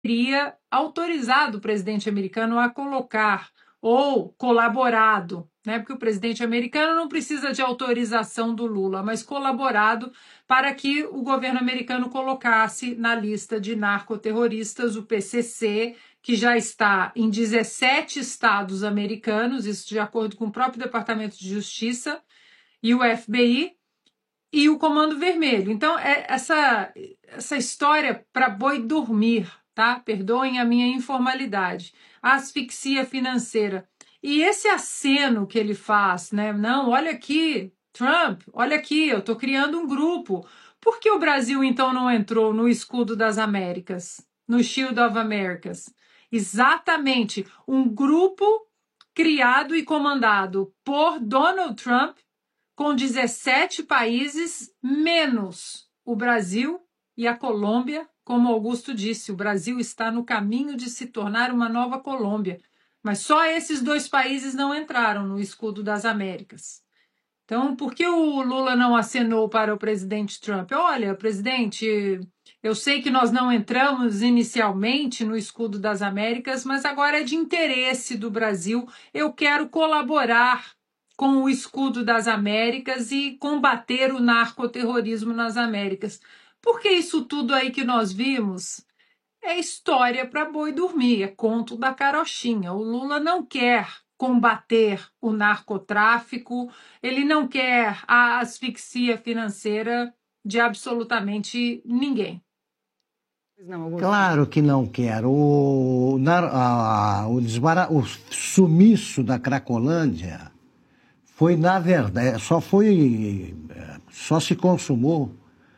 teria autorizado o presidente americano a colocar ou colaborado, né? Porque o presidente americano não precisa de autorização do Lula, mas colaborado para que o governo americano colocasse na lista de narcoterroristas o PCC, que já está em 17 estados americanos, isso de acordo com o próprio Departamento de Justiça e o FBI, e o Comando Vermelho. Então, essa história para boi dormir, tá? Perdoem a minha informalidade. A asfixia financeira. E esse aceno que ele faz, né? Não, olha aqui, Trump, olha aqui, eu estou criando um grupo. Por que o Brasil, então, não entrou no escudo das Américas, no Shield of Americas? Exatamente, um grupo criado e comandado por Donald Trump, com 17 países, menos o Brasil e a Colômbia. Como Augusto disse, o Brasil está no caminho de se tornar uma nova Colômbia. Mas só esses 2 países não entraram no escudo das Américas. Então, por que o Lula não acenou para o presidente Trump? Olha, presidente, eu sei que nós não entramos inicialmente no escudo das Américas, mas agora é de interesse do Brasil. Eu quero colaborar com o escudo das Américas e combater o narcoterrorismo nas Américas. Porque isso tudo aí que nós vimos é história para boi dormir, é conto da carochinha. O Lula não quer combater o narcotráfico, ele não quer a asfixia financeira de absolutamente ninguém. Claro que não quer. O sumiço da Cracolândia foi, na verdade, só se consumou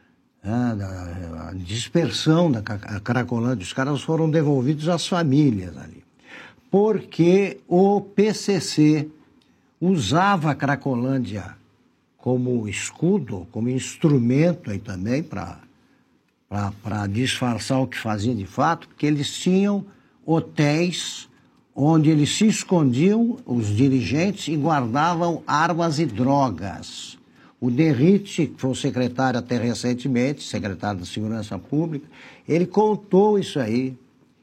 a dispersão da Cracolândia. Os caras foram devolvidos às famílias ali. Porque o PCC usava a Cracolândia como escudo, como instrumento aí também para disfarçar o que fazia de fato, porque eles tinham hotéis onde eles se escondiam, os dirigentes, e guardavam armas e drogas. O Derrite, que foi o secretário até recentemente, secretário da Segurança Pública, ele contou isso aí.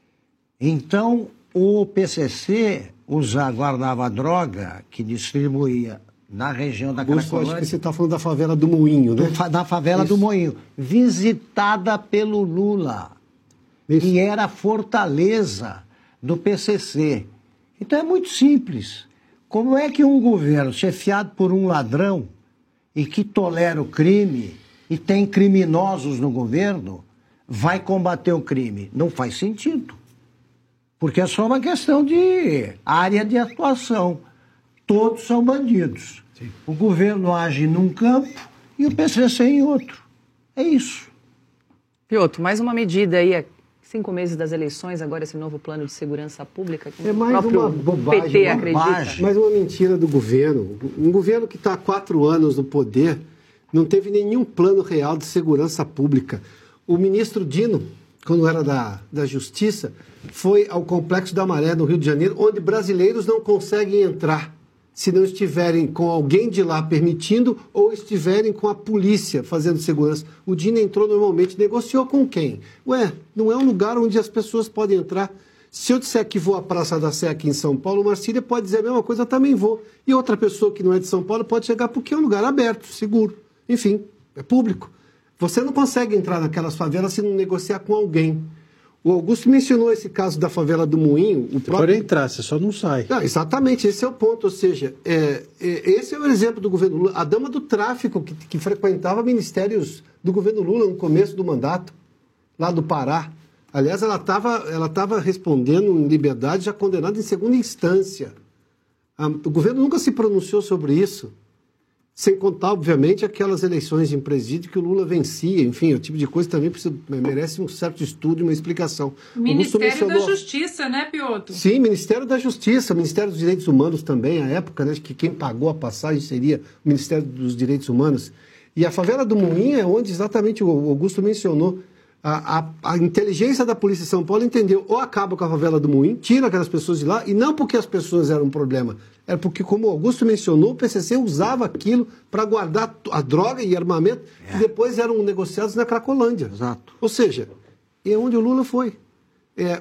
Então, o PCC guardava droga que distribuía na região da Cracolândia. Acho que você está falando da favela do Moinho, né? Da favela do Moinho, visitada pelo Lula. Isso. E era a fortaleza do PCC. Então é muito simples. Como é que um governo chefiado por um ladrão e que tolera o crime e tem criminosos no governo vai combater o crime? Não faz sentido. Porque é só uma questão de área de atuação. Todos são bandidos. Sim. O governo age num campo e o PCC em outro. É isso. Piotr, mais uma medida aí, 5 meses das eleições, agora esse novo plano de segurança pública. É mais uma bobagem, PT acredita. Mais uma mentira do governo. Um governo que está há 4 anos no poder não teve nenhum plano real de segurança pública. O ministro Dino, quando era da Justiça, foi ao Complexo da Maré, no Rio de Janeiro, onde brasileiros não conseguem entrar se não estiverem com alguém de lá permitindo ou estiverem com a polícia fazendo segurança. O Dino entrou normalmente, negociou com quem? Ué, não é um lugar onde as pessoas podem entrar. Se eu disser que vou à Praça da Sé aqui em São Paulo, o Marcília pode dizer a mesma coisa, eu também vou. E outra pessoa que não é de São Paulo pode chegar porque é um lugar aberto, seguro. Enfim, é público. Você não consegue entrar naquelas favelas se não negociar com alguém. O Augusto mencionou esse caso da favela do Moinho. Você pode entrar, você só não sai. Não, exatamente, esse é o ponto. Ou seja, esse é o exemplo do governo Lula. A dama do tráfico que frequentava ministérios do governo Lula no começo do mandato, lá do Pará. Aliás, ela estava respondendo em liberdade, já condenada em segunda instância. O governo nunca se pronunciou sobre isso. Sem contar, obviamente, aquelas eleições em presídio que o Lula vencia. Enfim, o tipo de coisa também merece um certo estudo e uma explicação. Ministério da Justiça, né, Piotr? Sim, Ministério da Justiça, Ministério dos Direitos Humanos também, à época, né, que quem pagou a passagem seria o Ministério dos Direitos Humanos. E a favela do Moinho é onde exatamente o Augusto mencionou. A inteligência da Polícia de São Paulo entendeu, ou acaba com a favela do Moinho, tira aquelas pessoas de lá, e não porque as pessoas eram um problema, era porque, como o Augusto mencionou, o PCC usava aquilo para guardar a droga e armamento que depois eram negociados na Cracolândia. Exato. Ou seja, é onde o Lula foi.